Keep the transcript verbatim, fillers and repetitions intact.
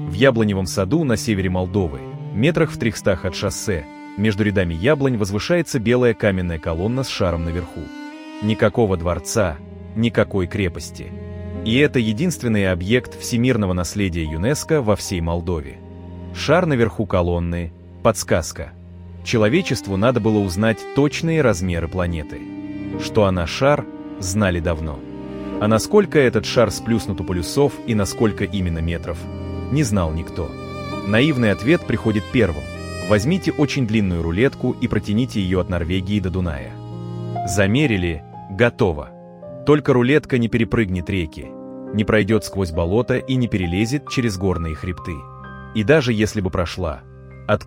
В яблоневом саду на севере Молдовы, метрах в трехстах от шоссе, между рядами яблонь возвышается белая каменная колонна с шаром наверху. Никакого дворца, никакой крепости. И это единственный объект всемирного наследия ЮНЕСКО во всей Молдове. Шар наверху колонны – подсказка. Человечеству надо было узнать точные размеры планеты. Что она шар, знали давно. А насколько этот шар сплюснут у полюсов и на сколько именно метров, не знал никто. Наивный ответ приходит первым. Возьмите очень длинную рулетку и протяните ее от Норвегии до Дуная. Замерили – готово. Только рулетка не перепрыгнет реки, не пройдет сквозь болото и не перелезет через горные хребты. И даже если бы прошла,